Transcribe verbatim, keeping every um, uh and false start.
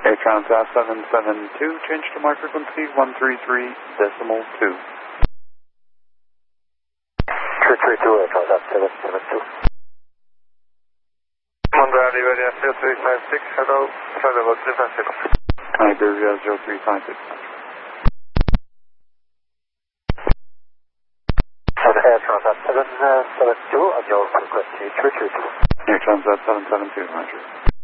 Air Transat seven seven two, change to my frequency one three three decimal two. three three two, Air Transat seven seven two. Mondial Iberia zero three five six, hello, flight level three five six. Iberia zero three five six. Air Transat seven seven two, on your frequency three three two. Air Transat seven seven two, Roger.